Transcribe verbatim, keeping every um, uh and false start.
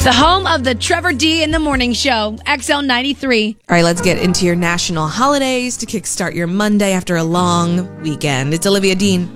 the home of the Trevor D in the Morning Show, X L ninety-three. All right, let's get into your national holidays to kickstart your Monday after a long weekend. It's Olivia Dean.